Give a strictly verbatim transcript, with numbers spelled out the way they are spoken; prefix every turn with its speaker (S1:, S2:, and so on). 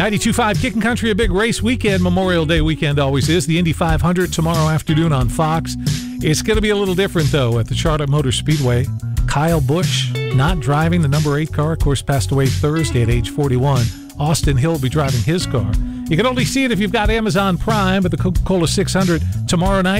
S1: ninety-two point five Kickin' Country, a big race weekend. Memorial Day weekend always is. The Indy five hundred tomorrow afternoon on Fox. It's going to be a little different, though, at the Charlotte Motor Speedway. Kyle Busch not driving the number eight car. Of course, passed away Thursday at age forty-one. Austin Hill will be driving his car. You can only see it if you've got Amazon Prime, but the Coca-Cola six hundred tomorrow night.